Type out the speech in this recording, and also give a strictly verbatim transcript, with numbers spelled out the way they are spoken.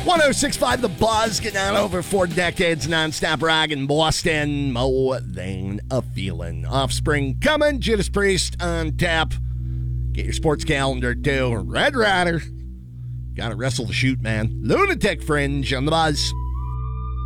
one oh six point five The Buzz, getting on over four decades, nonstop rock in Boston. More than a feeling. Offspring coming, Judas Priest on tap. Get your sports calendar too. Red Rider. Gotta wrestle the shoot, man. Lunatic Fringe on The Buzz.